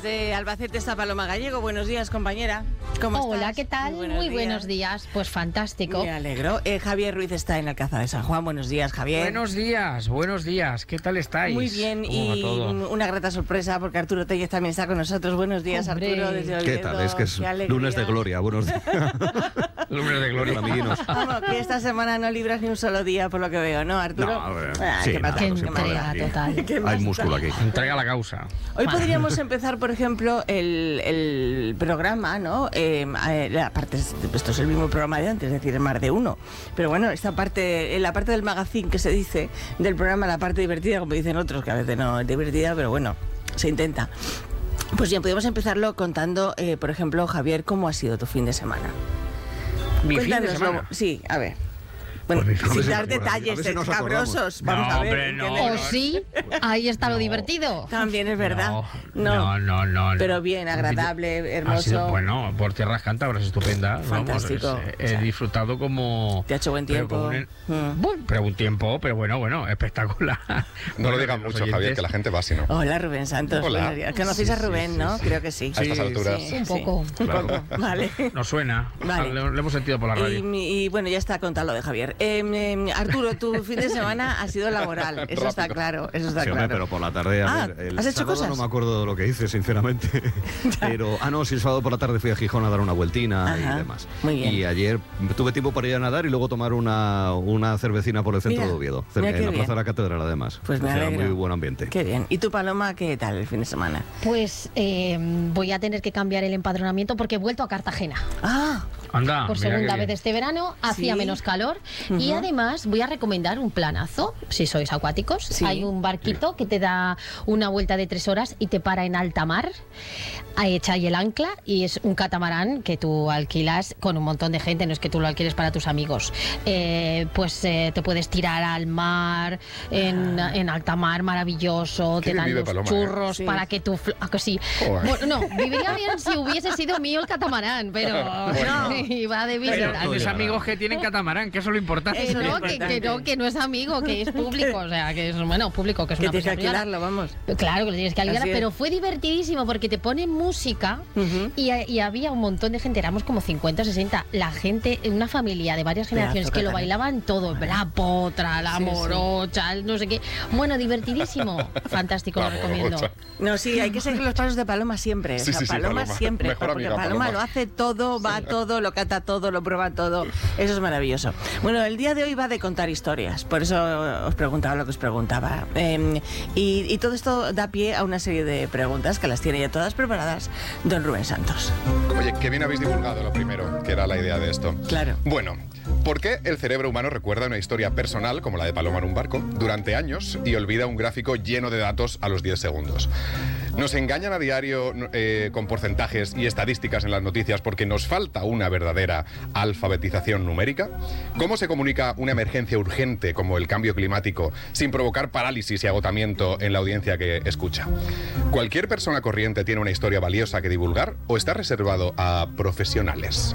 Desde Albacete está Paloma Gallego. Buenos días, compañera. ¿Cómo estás? Hola, ¿qué tal? Muy buenos días. Pues fantástico. Me alegro. Javier Ruiz está en Alcázar de San Juan. Buenos días, Javier. Buenos días. ¿Qué tal estáis? Muy bien, y una grata sorpresa porque Arturo Tellez también está con nosotros. Buenos días, Hombre. Arturo, desde Oviedo. ¿Qué tal? Es que es lunes de gloria. Buenos días. Lunes de gloria. Amiguinos. Vamos, que esta semana no libras ni un solo día, por lo que veo, ¿no, Arturo? No, a ver, Qué sí, pata, Qué no, qué siempre entrega habrá. total. ¿Qué más Hay músculo aquí. Entrega a la causa. Hoy podríamos empezar, por ejemplo, el programa, ¿no? Aparte, esto es el mismo programa de antes, es decir, es más de uno. Pero bueno, esta parte, en la parte del magazine que se dice del programa, la parte divertida, como dicen otros, que a veces no es divertida, pero bueno, se intenta. Pues bien, podemos empezarlo contando, por ejemplo, Javier, ¿cómo ha sido tu fin de semana? Mi fin de Cuéntanoslo. semana. Sí, a ver. Bueno, Pues mi fin de sin semana. dar detalles A ver si nos escabrosos. acordamos. Vamos No, a ver. hombre, ¿en no. qué ¿O le- sí? Ahí está lo divertido. También es verdad. No. Pero bien, agradable, hermoso. Ha sido, bueno, por tierras cántabras, estupenda. Fantástico. Vamos, O sea, he disfrutado como... Te ha hecho buen pero tiempo. Bueno, pero un tiempo, pero bueno, espectacular. No lo Bueno, digan los mucho, Javier, oyentes- que la gente va si no. Hola, Rubén Santos. Hola. Buenos días. Conocéis a Rubén, ¿no? Creo que sí. A estas alturas. Un poco. Un poco, vale. Nos suena. Vale. Lo hemos sentido por la radio. Y bueno, ya está contado lo de Javier. Arturo, tu fin de semana ha sido laboral. Eso está claro. Eso está Sí, hombre, claro. pero por la tarde, Ah, el ¿has hecho sábado cosas? no me acuerdo de lo que hice, sinceramente. Pero, sí, el sábado por la tarde fui a Gijón a dar una vueltina Ajá, y demás. muy bien. Y ayer tuve tiempo para ir a nadar y luego tomar una cervecina por el centro Mira, de Oviedo, mira qué en la bien. Plaza de la Catedral, además. Pues me O sea, alegro. muy buen ambiente. Qué bien. ¿Y tu Paloma, qué tal el fin de semana? Pues voy a tener que cambiar el empadronamiento porque he vuelto a Cartagena. Ah, Anda, Por mira segunda qué vez bien. este verano, hacía Sí. menos calor y Ujú. además voy a recomendar un planazo, si sois acuáticos. Sí. Hay un barquito que te da una vuelta de 3 horas y te para en alta mar, echa ahí el ancla y es un catamarán que tú alquilas con un montón de gente, no es que tú lo alquiles para tus amigos. Te puedes tirar al mar, en alta mar, maravilloso, Qué te bien dan vive los Paloma, churros Sí. para que tú... que sí. Joder. Bueno, no, viviría bien si hubiese sido mío el catamarán, pero Bueno. iba de Pero visita. tienes amigos que tienen catamarán, que eso es lo importante. Eso es No, importante. que no es amigo, que es público, o sea, que es, bueno, público, que es que una tienes que persona privada. alquilarlo, vamos. Claro que lo tienes que alquilar, Así es. pero fue divertidísimo porque te ponen música Ujú. y había un montón de gente, éramos como 50 o 60, la gente, una familia de varias generaciones que lo catalán. bailaban todo, la potra, la Sí, sí. morocha, el no sé qué. Bueno, divertidísimo, fantástico, lo La recomiendo. morocha. No, sí, hay que seguir los pasos de Paloma siempre. Sí, o sea, sí, sí, Paloma Paloma. siempre. Mejor Porque amiga, Paloma Paloma. lo hace todo, va a todo, lo cata todo, lo prueba todo. Eso es maravilloso. Bueno, el día de hoy va de contar historias. Por eso os preguntaba lo que os preguntaba. Y todo esto da pie a una serie de preguntas que las tiene ya todas preparadas don Rubén Santos. Oye, qué bien habéis divulgado lo primero, que era la idea de esto. Claro. Bueno, ¿por qué el cerebro humano recuerda una historia personal, como la de Paloma en un barco, durante años y olvida un gráfico lleno de datos a los 10 segundos? Nos engañan a diario con porcentajes y estadísticas en las noticias porque nos falta una verdadera alfabetización numérica. ¿Cómo se comunica una emergencia urgente como el cambio climático sin provocar parálisis y agotamiento en la audiencia que escucha? ¿Cualquier persona corriente tiene una historia valiosa que divulgar o está reservado a profesionales?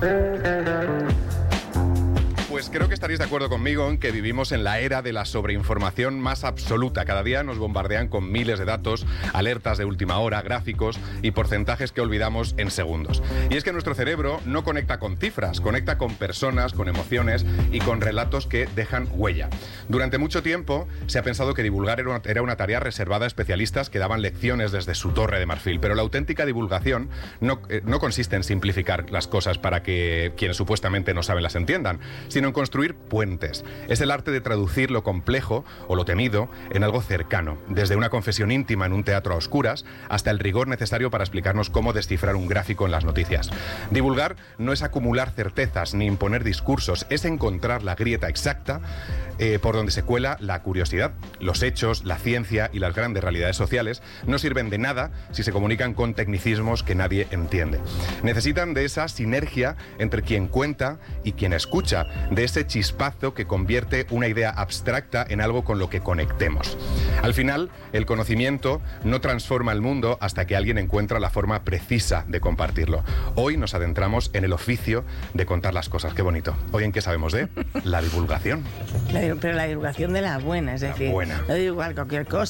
Pues creo que estaréis de acuerdo conmigo en que vivimos en la era de la sobreinformación más absoluta. Cada día nos bombardean con miles de datos, alertas de última hora, gráficos y porcentajes que olvidamos en segundos. Y es que nuestro cerebro no conecta con cifras, conecta con personas, con emociones y con relatos que dejan huella. Durante mucho tiempo se ha pensado que divulgar era una tarea reservada a especialistas que daban lecciones desde su torre de marfil, pero la auténtica divulgación no consiste en simplificar las cosas para que quienes supuestamente no saben las entiendan, sino en construir puentes. Es el arte de traducir lo complejo o lo temido en algo cercano, desde una confesión íntima en un teatro a oscuras hasta el rigor necesario para explicarnos cómo descifrar un gráfico en las noticias. Divulgar no es acumular certezas ni imponer discursos, es encontrar la grieta exacta por donde se cuela la curiosidad. Los hechos, la ciencia y las grandes realidades sociales no sirven de nada si se comunican con tecnicismos que nadie entiende. Necesitan de esa sinergia entre quien cuenta y quien escucha, de ese chispazo que convierte una idea abstracta en algo con lo que conectemos. Al final, el conocimiento no transforma el mundo hasta que alguien encuentra la forma precisa de compartirlo. Hoy nos adentramos en el oficio de contar las cosas. Qué bonito. ¿Hoy en qué sabemos de? La divulgación. Pero la divulgación de la buena, es decir, buena. no digo igual cualquier cosa.